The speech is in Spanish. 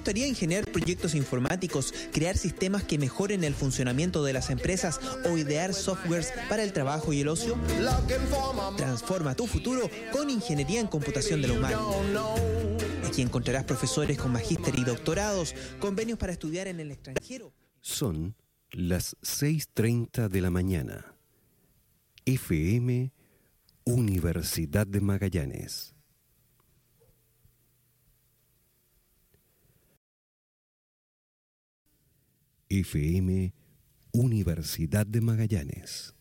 gustaría ingeniar proyectos informáticos, crear sistemas que mejoren el funcionamiento de las empresas o idear softwares para el trabajo y el ocio? Transforma tu futuro con Ingeniería en Computación de la UMAL. Aquí encontrarás profesores con magíster y doctorados, convenios para estudiar en el extranjero. Son las 6:30 de la mañana. FM Universidad de Magallanes. FM Universidad de Magallanes.